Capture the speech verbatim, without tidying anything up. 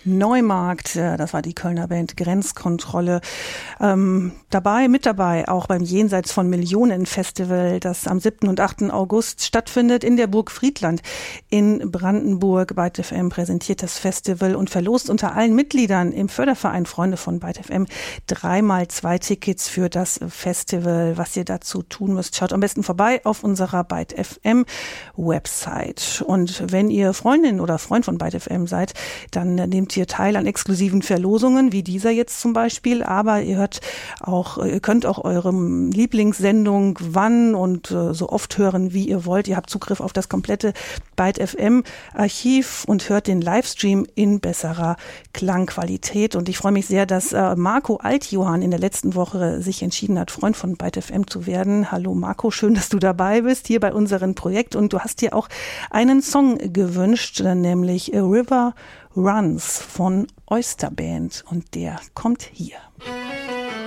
Neumarkt, das war die Kölner Band Grenzkontrolle. Ähm, dabei, mit dabei auch beim Jenseits von Millionen Festival, das am siebten und achten August stattfindet in der Burg Friedland in Brandenburg. Byte F M präsentiert das Festival und verlost unter allen Mitgliedern im Förderverein Freunde von Byte F M dreimal zwei Tickets für das Festival. Was ihr dazu tun müsst, schaut am besten vorbei auf unserer Byte F M Website. Und wenn ihr Freundin oder Freund von Byte F M seid, dann nehmt ihr teil an exklusiven Verlosungen, wie dieser jetzt zum Beispiel. Aber ihr hört auch, ihr könnt auch eure Lieblingssendung wann und äh, so oft hören, wie ihr wollt. Ihr habt Zugriff auf das komplette Byte F M Archiv und hört den Livestream in besserer Klangqualität. Und ich freue mich sehr, dass äh, Marco Altjohann in der letzten Woche sich entschieden hat, Freund von Byte F M zu werden. Hallo Marco, schön, dass du dabei bist hier bei unserem Projekt. Und du hast dir auch einen Song gewünscht, nämlich A River Runs von Oyster Band. Und der kommt hier.